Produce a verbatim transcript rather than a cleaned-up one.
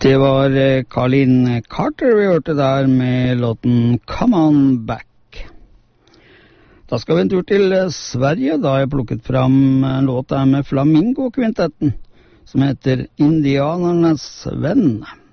Det var Colleen Carter vi hørte der med låten Come On Back. Da skal vi en tur til Sverige. Da har jeg plukket fram en låt der med Flamingo-kvintetten som heter Indianernes venn.